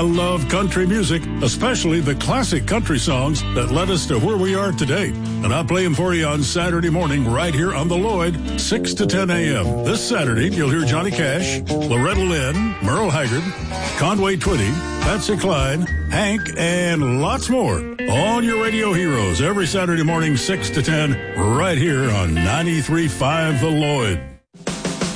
love country music, especially the classic country songs that led us to where we are today. And I play them for you on Saturday morning right here on the Lloyd, 6 to 10 a.m. This Saturday, you'll hear Johnny Cash, Loretta Lynn, Merle Haggard, Conway Twitty, Patsy Cline, Hank, and lots more on your radio heroes every Saturday morning, 6 to 10, right here on 93.5 The Lloyd.